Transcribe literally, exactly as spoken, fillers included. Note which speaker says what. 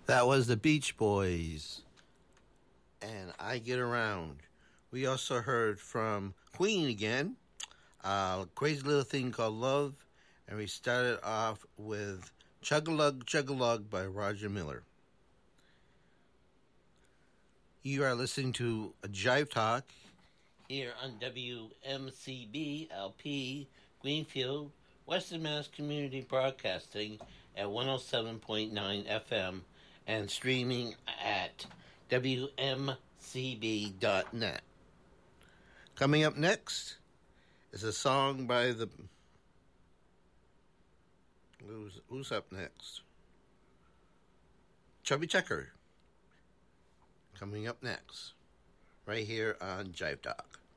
Speaker 1: That was the Beach Boys. And I Get Around. We also heard from Queen again. Uh, Crazy Little Thing Called Love. And we started off with Chug-a-Lug, Chug-a-Lug by Roger Miller. You are listening to Jive Talk here on W M C B L P Greenfield, Western Mass Community Broadcasting at one oh seven point nine F M and streaming at W M C B dot net. Coming up next is a song by the... Who's, who's up next? Chubby Checker. Coming up next, right here on Jive Talk.